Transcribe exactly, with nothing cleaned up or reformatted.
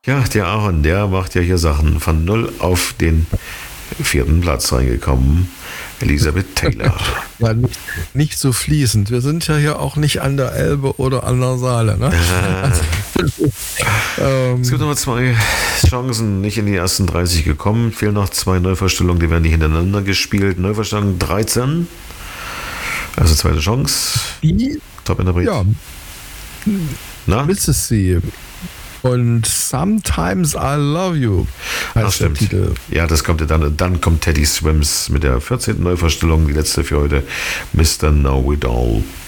Ja, der Aaron, der macht ja hier Sachen von null auf den vierten Platz reingekommen. Elisabeth Taylor. Ja, nicht, nicht so fließend. Wir sind ja hier auch nicht an der Elbe oder an der Saale. Ne? Also, ähm, es gibt noch zwei Chancen, nicht in die ersten dreißig gekommen. Fehlen noch zwei Neuverstellungen, die werden nicht hintereinander gespielt. Neuverstellung dreizehn. Also zweite Chance. Die, Top-Interpret. ja, Na? Mississippi. Und Sometimes I Love You heißt Ach, stimmt. der Titel. Ja, das kommt ja dann. Dann kommt Teddy Swims mit der vierzehnten Neuverstellung, die letzte für heute. Mister Know It All.